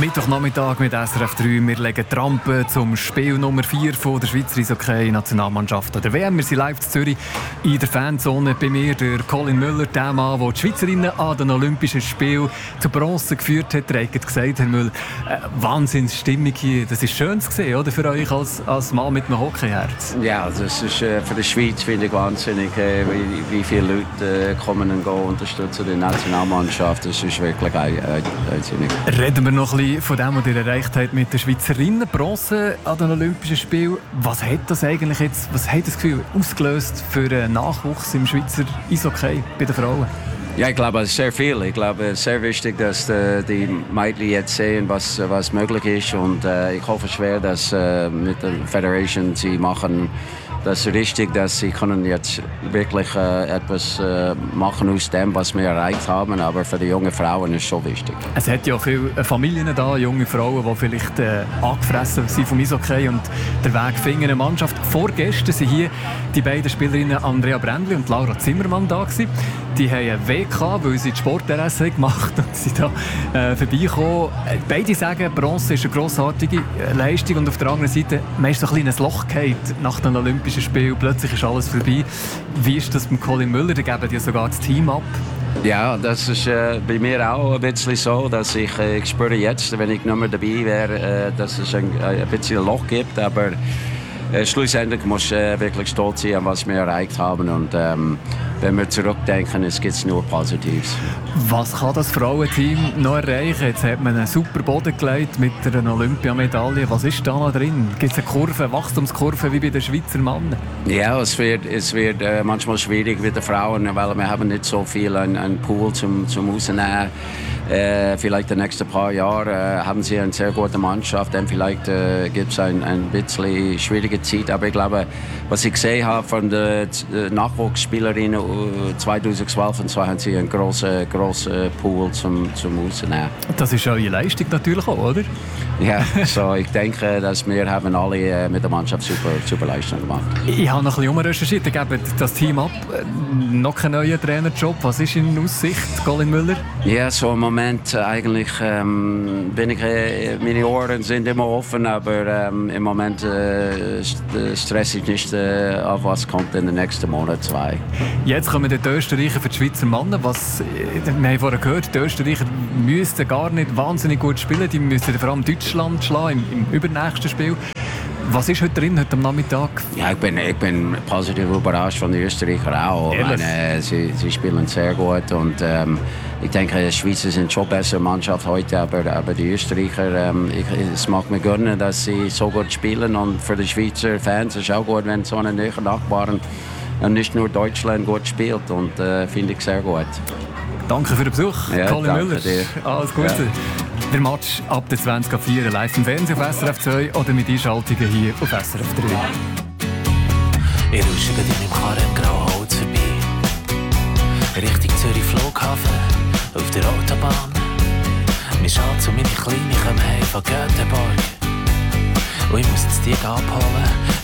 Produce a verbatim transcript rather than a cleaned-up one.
Mittwochnachmittag mit S R F drei. Wir legen die Rampe zum Spiel Nummer vier von der Schweizer Eishockey-Nationalmannschaft der W M. Wir sind live in Zürich in der Fanzone. Bei mir der Colin Müller, der Mann, der die Schweizerinnen an den Olympischen Spielen zu Bronze geführt hat. Er hat gesagt, Herr Müller, äh, Wahnsinnsstimmung hier. Das ist schön zu sehen, oder, für euch als, als Mann mit einem Hockeyherz. Ja, das ist äh, für die Schweiz, finde ich, wahnsinnig, äh, wie, wie viele Leute äh, kommen und gehen, unterstützen die Nationalmannschaft. Das ist wirklich einsinnig. Reden wir noch ein bisschen von dem, was ihr erreicht habt mit den Schweizerinnen. Bronze an den Olympischen Spielen. Was hat das eigentlich jetzt, was hat das Gefühl ausgelöst für einen Nachwuchs im Schweizer Eishockey bei den Frauen? Ja, ich glaube, sehr viel. Ich glaube, es ist sehr wichtig, dass äh, die Mädchen jetzt sehen, was, was möglich ist. Und äh, ich hoffe schwer, dass äh, mit der Federation sie machen das richtig, dass sie können jetzt wirklich äh, etwas äh, machen aus dem, was wir erreicht haben. Aber für die jungen Frauen ist es so wichtig. Es hat ja viele Familien da, junge Frauen, die vielleicht äh, angefressen sind vom Eishockey und den Weg finden in eine Mannschaft. Vorgestern waren hier die beiden Spielerinnen Andrea Brändli und Laura Zimmermann da gewesen. Die haben einen Weg gehabt, weil sie die Sport-R S gemacht haben und sind da äh, vorbeigekommen. Beide sagen, Bronze ist eine grossartige Leistung und auf der anderen Seite, man ist so ein kleines Loch gefallen nach den Olympischen Spielen. Plötzlich ist alles vorbei. Wie ist das mit Colin Müller? Die geben ja sogar das Team ab. Ja, das ist äh, bei mir auch ein bisschen so, dass ich, äh, ich spüre jetzt, wenn ich nicht mehr dabei wäre, äh, dass es ein, ein bisschen ein Loch gibt, aber äh, schlussendlich muss ich äh, wirklich stolz sein, was wir erreicht haben und ähm, wenn wir zurückdenken, es gibt nur Positives. Was kann das Frauenteam noch erreichen? Jetzt hat man einen super Boden gelegt mit einer Olympiamedaille. Was ist da noch drin? Gibt es eine Kurve, eine Wachstumskurve wie bei den Schweizer Männern? Ja, es wird, es wird äh, manchmal schwierig mit den Frauen, weil wir haben nicht so viel einen, einen Pool zum, zum rausnehmen. Äh, vielleicht die nächsten paar Jahre äh, haben sie eine sehr gute Mannschaft, dann vielleicht äh, gibt es ein, ein bisschen schwierige Zeit, aber ich glaube, was ich gesehen habe von den Nachwuchsspielerinnen zweitausendzwölf und so haben sie einen grossen, grossen Pool zum, zum rausnehmen. Das ist eure Leistung natürlich auch, oder? Ja, so, ich denke, dass wir haben alle äh, mit der Mannschaft super, super Leistung gemacht. Ich habe noch ein bisschen umrecherchiert, ihr gebt das Team ab, noch keinen neuen Trainerjob. Was ist in Aussicht, Colin Müller? Ja, so im Moment äh, eigentlich ähm, bin ich, äh, meine Ohren sind immer offen, aber ähm, im Moment äh, stress ich nicht, äh, auf was kommt in den nächsten Monaten, zwei. Jetzt kommen die Österreicher für die Schweizer Männer. Was, wir haben vorhin gehört, die Österreicher müssten gar nicht wahnsinnig gut spielen, die müssten vor allem Deutschland schlagen im, im übernächsten Spiel. Was ist heute drin, heute am Nachmittag? Ja, ich bin, ich bin positiv überrascht von den Österreichern auch. Ich meine, sie, sie spielen sehr gut und ähm, ich denke, die Schweizer sind schon eine bessere Mannschaft heute, aber, aber die Österreicher, ähm, ich, es macht mir gönnen, dass sie so gut spielen und für die Schweizer Fans ist es auch gut, wenn so eine neue Nachbarn und nicht nur Deutschland gut spielt und äh, finde ich sehr gut. Danke für den Besuch, ja, Colin Müller. Dir. Alles Gute. Ja. Der Match ab der zwanzig Uhr vier live im Fernsehen auf S R F zwei oder mit Einschaltungen hier auf S R F drei. Ich rusche in meinem Karren im grauen Holz vorbei. Richtung Zürich Flughafen, auf der Autobahn. Mein Schatz und meine Kleine kommen heim von Göteborg. Und ich muss jetzt die abholen.